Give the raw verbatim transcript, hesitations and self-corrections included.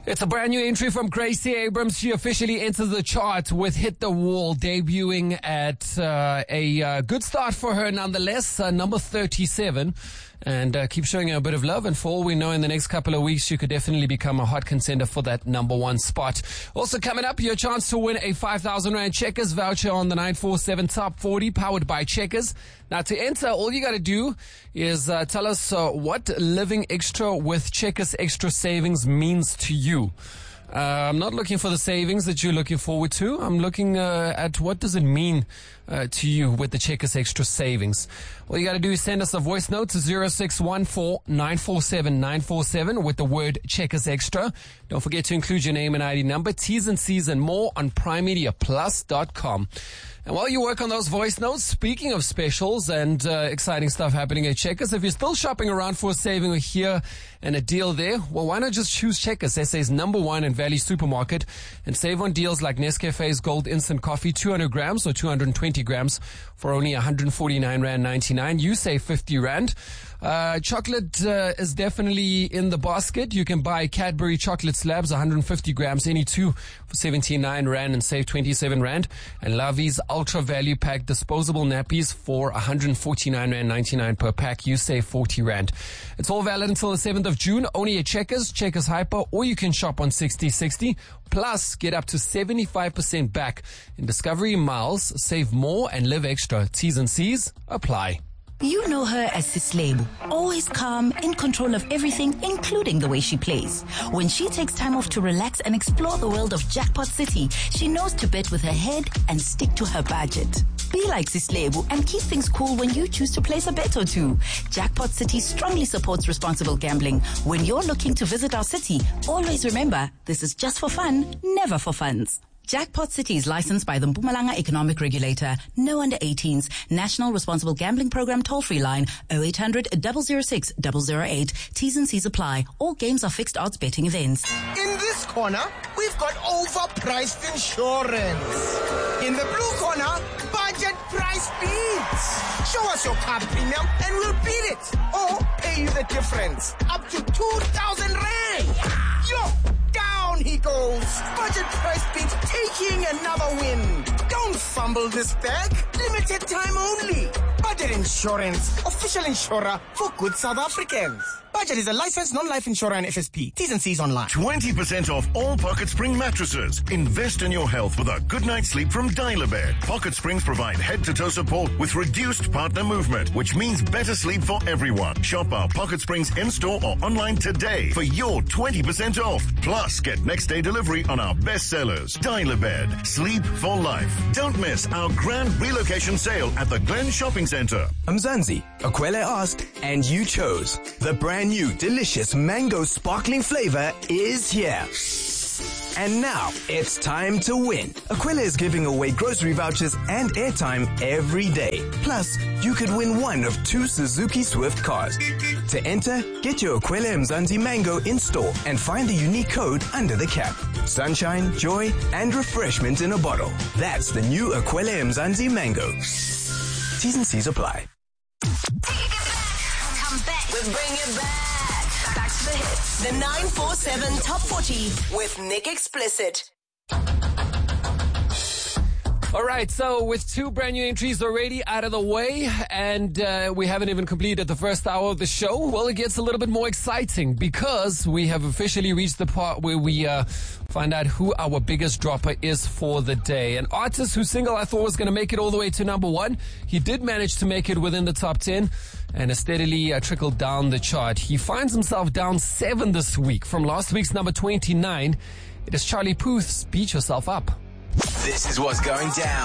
It's a brand new entry from Gracie Abrams. She officially enters the chart with Hit the Wall, debuting at uh, a uh, good start for her nonetheless, uh, number thirty-seven. And uh, keep showing her a bit of love. And for all we know, in the next couple of weeks, she could definitely become a hot contender for that number one spot. Also coming up, your chance to win a five thousand rand Checkers voucher on the nine four seven Top forty, powered by Checkers. Now, to enter, all you got to do is uh, tell us uh, what living extra with Checkers Extra Savings means to you. Uh, I'm not looking for the savings that you're looking forward to. I'm looking uh, at what does it mean uh, to you with the Checkers Extra Savings. All you got to do is send us a voice note to zero six one four nine four seven nine four seven with the word Checkers Extra. Don't forget to include your name and I D number, T's and C's and more on prime media plus dot com. And while you work on those voice notes, speaking of specials and uh, exciting stuff happening at Checkers, if you're still shopping around for a saving or here and a deal there, well, why not just choose Checkers, S A's number one in value supermarket, and save on deals like Nescafe's Gold Instant Coffee, two hundred grams or two hundred twenty grams for only one hundred forty-nine rand ninety-nine. You save fifty rand. Uh, chocolate uh, is definitely in the basket. You can buy Cadbury chocolate slabs, one hundred fifty grams, any two for seventy-nine rand and save twenty-seven rand. And Lovey's Ultra Value Pack disposable nappies for one hundred forty-nine rand ninety-nine per pack. You save forty rand. It's all valid until the seventh of June, only at Checkers, Checkers Hyper, or you can shop on sixty sixty. Plus, get up to seventy-five percent back in Discovery Miles. Save more and live extra. T's and C's apply. You know her as Sislebo, always calm, in control of everything, including the way she plays. When she takes time off to relax and explore the world of Jackpot City, she knows to bet with her head and stick to her budget. Be like Sislebo and keep things cool when you choose to place a bet or two. Jackpot City strongly supports responsible gambling. When you're looking to visit our city, always remember, this is just for fun, never for funds. Jackpot City is licensed by the Mpumalanga Economic Regulator. No under eighteens. National Responsible Gambling Program toll-free line oh eight hundred, zero zero six, zero zero eight. T's and C's apply. All games are fixed odds betting events. In this corner, we've got overpriced insurance. In the blue corner, budget price beats. Show us your car premium and we'll beat it. Or pay you the difference. Up to two thousand rand. Yo! Down he goes. Budget price beats taking another win. Don't fumble this bag. Limited time only. Budget Insurance. Official insurer for good South Africans. Budget is a licensed non-life insurer and F S P. T's and C's online. twenty percent off all Pocket Spring mattresses. Invest in your health with a good night's sleep from Dial-A-Bed. Pocket Springs provide head-to-toe support with reduced partner movement, which means better sleep for everyone. Shop our Pocket Springs in-store or online today for your twenty percent off. Plus, get next-day delivery on our best sellers. Dial-A-Bed. Sleep for life. Don't miss our grand relocation sale at the Glen Shopping Center. Mzansi, Akwele asked, and you chose. The brand new delicious mango sparkling flavor is here. And now it's time to win. Aquila is giving away grocery vouchers and airtime every day. Plus, you could win one of two Suzuki Swift cars. To enter, get your Aquila Mzansi Mango in store and find the unique code under the cap. Sunshine, joy, and refreshment in a bottle. That's the new Aquila Mzansi Mango. T's and C's apply. Come back. We bring it back. Back to the hits. The nine four seven Top forty with Nick Explicit. All right, so with two brand new entries already out of the way, and uh, we haven't even completed the first hour of the show, well, it gets a little bit more exciting because we have officially reached the part where we uh, find out who our biggest dropper is for the day. An artist whose single I thought was going to make it all the way to number one. He did manage to make it within the top ten and has steadily uh, trickled down the chart. He finds himself down seven this week from last week's number twenty-nine. It is Charlie Puth's Beat Yourself Up. This is what's going down.